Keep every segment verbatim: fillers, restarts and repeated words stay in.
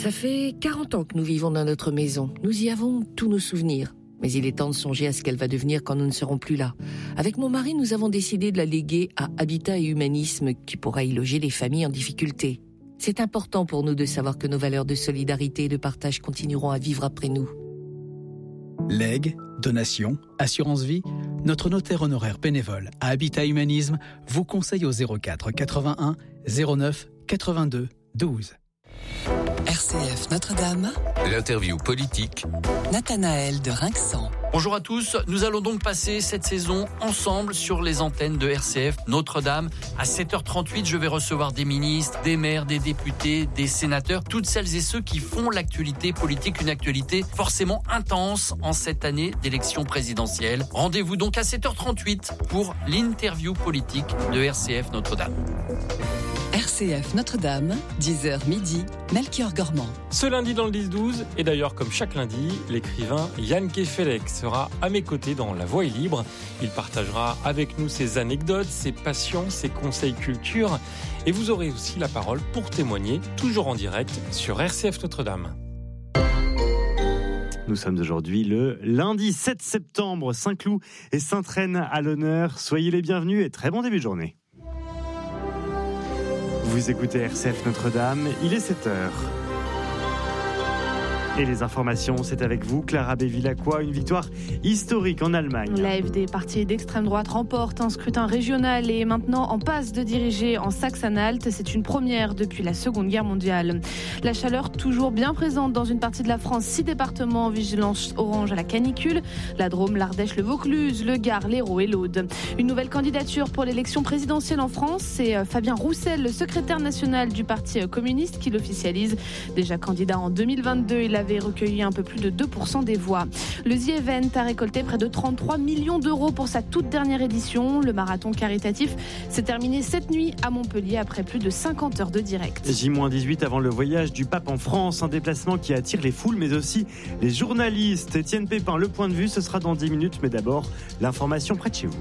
Ça fait quarante ans que nous vivons dans notre maison. Nous y avons tous nos souvenirs. Mais il est temps de songer à ce qu'elle va devenir quand nous ne serons plus là. Avec mon mari, nous avons décidé de la léguer à Habitat et Humanisme, qui pourra y loger les familles en difficulté. C'est important pour nous de savoir que nos valeurs de solidarité et de partage continueront à vivre après nous. Legs, donations, assurance vie, notre notaire honoraire bénévole à Habitat Humanisme vous conseille au zéro quatre quatre-vingt-un zéro neuf quatre-vingt-deux douze. R C F Notre-Dame. L'interview politique. Nathanaël de Rinxan. Bonjour à tous, nous allons donc passer cette saison ensemble sur les antennes de R C F Notre-Dame. À sept heures trente-huit, je vais recevoir des ministres, des maires, des députés, des sénateurs, toutes celles et ceux qui font l'actualité politique, une actualité forcément intense en cette année d'élection présidentielle. Rendez-vous donc à sept heures trente-huit pour l'interview politique de R C F Notre-Dame. R C F Notre-Dame, dix heures midi, Melchior Gormand. Ce lundi dans le dix douze, et d'ailleurs comme chaque lundi, l'écrivain Jan Kefelec sera à mes côtés dans La Voix est libre. Il partagera avec nous ses anecdotes, ses passions, ses conseils culture. Et vous aurez aussi la parole pour témoigner, toujours en direct, sur R C F Notre-Dame. Nous sommes aujourd'hui le lundi sept septembre, Saint-Cloud et Sainte-Reine à l'honneur. Soyez les bienvenus et très bon début de journée. Vous écoutez R C F Notre-Dame, il est sept heures. Et les informations, c'est avec vous, Clara Bévilacqua, une victoire historique en Allemagne. L'A F D, parti d'extrême droite, remporte un scrutin régional et est maintenant en passe de diriger en Saxe-Anhalt. C'est une première depuis la Seconde Guerre mondiale. La chaleur toujours bien présente dans une partie de la France. Six départements en vigilance orange à la canicule. La Drôme, l'Ardèche, le Vaucluse, le Gard, l'Hérault et l'Aude. Une nouvelle candidature pour l'élection présidentielle en France. C'est Fabien Roussel, le secrétaire national du Parti communiste, qui l'officialise. Déjà candidat en deux mille vingt-deux, il avait recueilli un peu plus de deux pour cent des voix. Le The Event a récolté près de trente-trois millions d'euros pour sa toute dernière édition. Le marathon caritatif s'est terminé cette nuit à Montpellier après plus de cinquante heures de direct. J dix-huit avant le voyage du pape en France, un déplacement qui attire les foules mais aussi les journalistes. Étienne Pépin, le point de vue, ce sera dans dix minutes, mais d'abord l'information près de chez vous.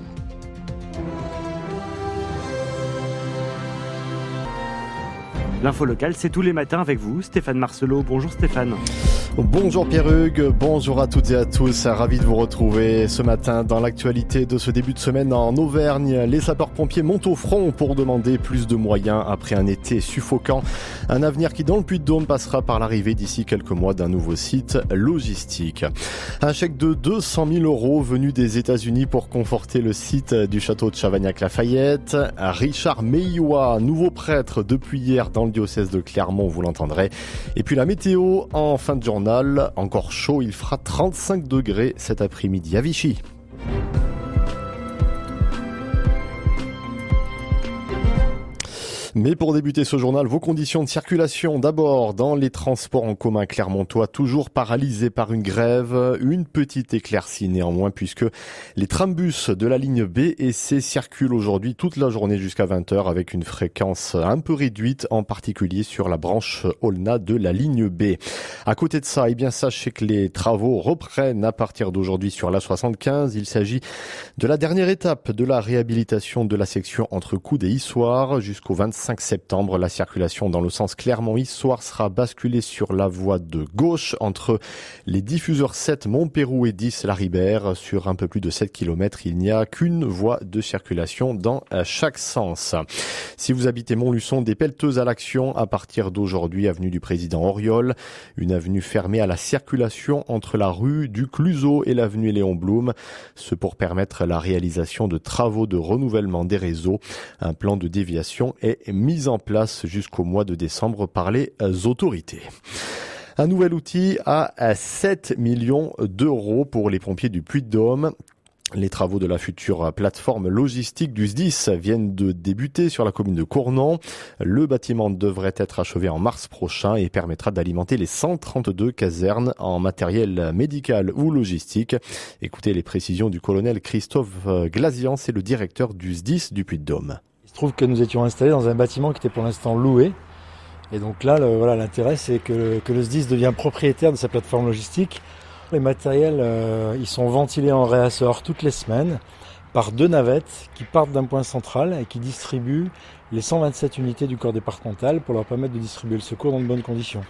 L'info locale, c'est tous les matins avec vous, Stéphane Marcelot. Bonjour Stéphane. Bonjour Pierre-Hugues, bonjour à toutes et à tous, ravi de vous retrouver ce matin dans l'actualité de ce début de semaine en Auvergne. Les sapeurs-pompiers montent au front pour demander plus de moyens après un été suffocant. Un avenir qui dans le Puy-de-Dôme passera par l'arrivée d'ici quelques mois d'un nouveau site logistique. Un chèque de deux cent mille euros venu des États-Unis pour conforter le site du château de Chavagnac-Lafayette. Richard Meillois, nouveau prêtre depuis hier dans le diocèse de Clermont, vous l'entendrez. Et puis la météo en fin de journée. Encore chaud, il fera trente-cinq degrés cet après-midi à Vichy. Mais pour débuter ce journal, vos conditions de circulation. D'abord, dans les transports en commun clermontois, toujours paralysés par une grève. Une petite éclaircie néanmoins, puisque les trambus de la ligne B et C circulent aujourd'hui toute la journée jusqu'à vingt heures avec une fréquence un peu réduite, en particulier sur la branche Aulnat de la ligne B. À côté de ça, eh bien, sachez que les travaux reprennent à partir d'aujourd'hui sur l'A soixante-quinze. Il s'agit de la dernière étape de la réhabilitation de la section entre Coudes et Issoire jusqu'au vingt-cinq septembre. La circulation dans le sens Clermont-Issoire sera basculée sur la voie de gauche entre les diffuseurs sept Montpérou et dix La Ribère. Sur un peu plus de sept kilomètres, il n'y a qu'une voie de circulation dans chaque sens. Si vous habitez Montluçon, des pelleteuses à l'action à partir d'aujourd'hui, avenue du Président Auriol. Une avenue fermée à la circulation entre la rue du Cluseau et l'avenue Léon Blum. Ce pour permettre la réalisation de travaux de renouvellement des réseaux. Un plan de déviation est mise en place jusqu'au mois de décembre par les autorités. Un nouvel outil à sept millions d'euros pour les pompiers du Puy-de-Dôme. Les travaux de la future plateforme logistique du S D I S viennent de débuter sur la commune de Cournon. Le bâtiment devrait être achevé en mars prochain et permettra d'alimenter les cent trente-deux casernes en matériel médical ou logistique. Écoutez les précisions du colonel Christophe Glazian, c'est le directeur du S D I S du Puy-de-Dôme. Il se trouve que nous étions installés dans un bâtiment qui était pour l'instant loué. Et donc là, le, voilà, l'intérêt, c'est que le, que le S D I S devient propriétaire de sa plateforme logistique. Les matériels, euh, ils sont ventilés en réassort toutes les semaines par deux navettes qui partent d'un point central et qui distribuent les cent vingt-sept unités du corps départemental pour leur permettre de distribuer le secours dans de bonnes conditions.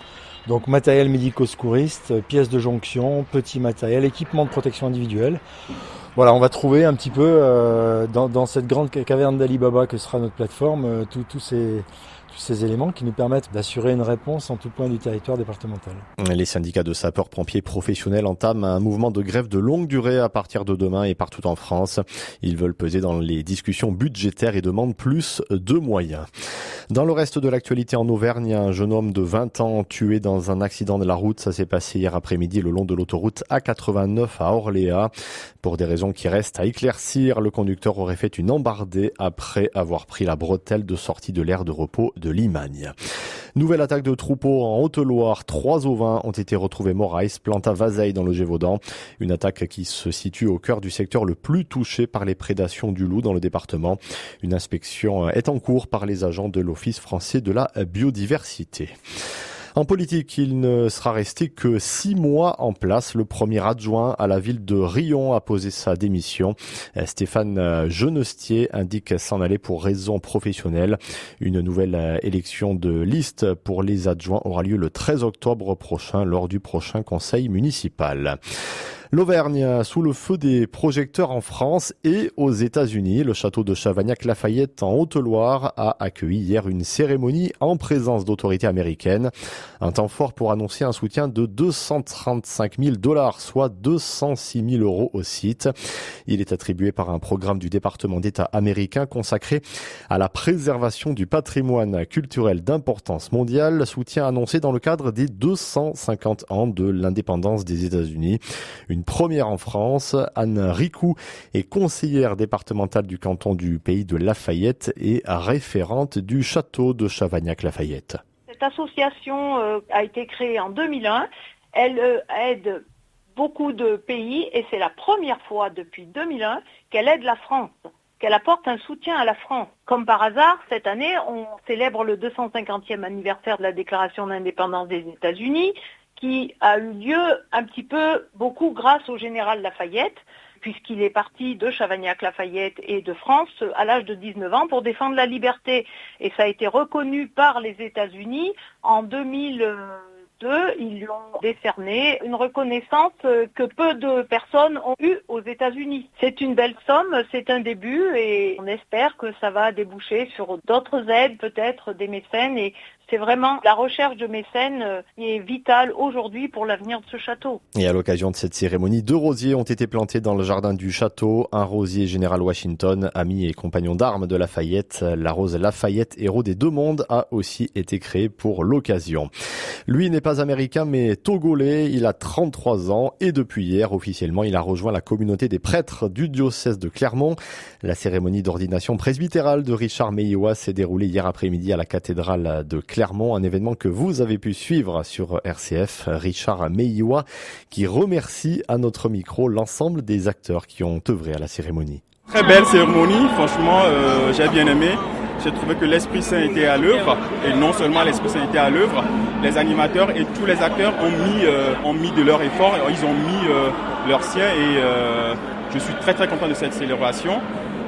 Donc matériel médico-secouriste, pièces de jonction, petit matériel, équipement de protection individuelle. Voilà, on va trouver un petit peu euh, dans, dans cette grande caverne d'Ali Baba que sera notre plateforme, euh, tous ces... tous ces éléments qui nous permettent d'assurer une réponse en tout point du territoire départemental. Les syndicats de sapeurs-pompiers professionnels entament un mouvement de grève de longue durée à partir de demain et partout en France. Ils veulent peser dans les discussions budgétaires et demandent plus de moyens. Dans le reste de l'actualité en Auvergne, un jeune homme de vingt ans tué dans un accident de la route. Ça s'est passé hier après-midi le long de l'autoroute A quatre-vingt-neuf à Orléans. Pour des raisons qui restent à éclaircir, le conducteur aurait fait une embardée après avoir pris la bretelle de sortie de l'aire de repos de Limagne. Nouvelle attaque de troupeaux en Haute-Loire. Trois ovins ont été retrouvés morts à Esplanta-Vazeille dans le Gévaudan. Une attaque qui se situe au cœur du secteur le plus touché par les prédations du loup dans le département. Une inspection est en cours par les agents de l'Office français de la biodiversité. En politique, il ne sera resté que six mois en place. Le premier adjoint à la ville de Riom a posé sa démission. Stéphane Genestier indique s'en aller pour raisons professionnelles. Une nouvelle élection de liste pour les adjoints aura lieu le treize octobre prochain lors du prochain conseil municipal. L'Auvergne sous le feu des projecteurs en France et aux États-Unis. Le château de Chavagnac-Lafayette en Haute-Loire a accueilli hier une cérémonie en présence d'autorités américaines. Un temps fort pour annoncer un soutien de deux cent trente-cinq mille dollars, soit deux cent six mille euros au site. Il est attribué par un programme du département d'État américain consacré à la préservation du patrimoine culturel d'importance mondiale. Soutien annoncé dans le cadre des deux cent cinquante ans de l'indépendance des États-Unis. Une première en France. Anne Ricou est conseillère départementale du canton du Pays de Lafayette et référente du château de Chavagnac-Lafayette. Cette association euh, a été créée en deux mille un. Elle euh, aide beaucoup de pays et c'est la première fois depuis deux mille un qu'elle aide la France, qu'elle apporte un soutien à la France. Comme par hasard, cette année, on célèbre le deux cent cinquantième anniversaire de la déclaration d'indépendance des États-Unis, qui a eu lieu un petit peu beaucoup grâce au général Lafayette, puisqu'il est parti de Chavagnac-Lafayette et de France à l'âge de dix-neuf ans pour défendre la liberté. Et ça a été reconnu par les États-Unis en deux mille deux. Ils lui ont décerné une reconnaissance que peu de personnes ont eue aux États-Unis. C'est une belle somme, c'est un début et on espère que ça va déboucher sur d'autres aides, peut-être des mécènes. Et c'est vraiment la recherche de mécènes qui est vitale aujourd'hui pour l'avenir de ce château. Et à l'occasion de cette cérémonie, deux rosiers ont été plantés dans le jardin du château. Un rosier Général Washington, ami et compagnon d'armes de Lafayette. La rose Lafayette, héros des deux mondes, a aussi été créée pour l'occasion. Lui n'est pas américain mais togolais. Il a trente-trois ans et depuis hier, officiellement, il a rejoint la communauté des prêtres du diocèse de Clermont. La cérémonie d'ordination presbytérale de Richard Meyiwa s'est déroulée hier après-midi à la cathédrale de Clermont, un événement que vous avez pu suivre sur R C F. Richard Meyiwa qui remercie à notre micro l'ensemble des acteurs qui ont œuvré à la cérémonie. Très belle cérémonie, franchement euh, j'ai bien aimé. J'ai trouvé que l'Esprit Saint était à l'œuvre et non seulement l'Esprit Saint était à l'œuvre, les animateurs et tous les acteurs ont mis, euh, ont mis de leur effort, ils ont mis euh, leur sien et euh, je suis très très content de cette célébration.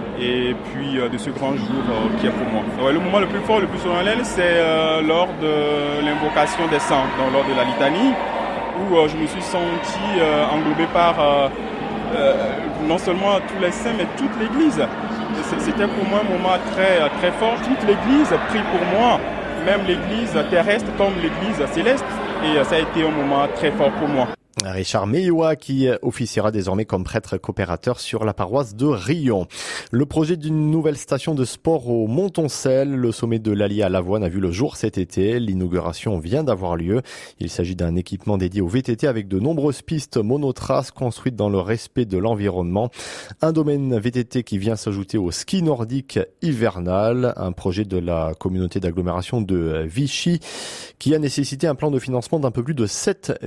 Et puis euh, de ce grand jour euh, qui est pour moi. Ouais, le moment le plus fort, le plus solennel, c'est euh, lors de l'invocation des saints, donc lors de la litanie, où euh, je me suis senti euh, englobé par euh, euh, non seulement tous les saints, mais toute l'Église. C'était pour moi un moment très, très fort. Toute l'Église prie pour moi, même l'Église terrestre comme l'Église céleste. Et euh, ça a été un moment très fort pour moi. Richard Meyiwa qui officiera désormais comme prêtre coopérateur sur la paroisse de Riom. Le projet d'une nouvelle station de sport au Montoncel, le sommet de l'Allier à Lavoine a vu le jour cet été. L'inauguration vient d'avoir lieu. Il s'agit d'un équipement dédié au V T T avec de nombreuses pistes monotraces construites dans le respect de l'environnement. Un domaine V T T qui vient s'ajouter au ski nordique hivernal, un projet de la communauté d'agglomération de Vichy qui a nécessité un plan de financement d'un peu plus de sept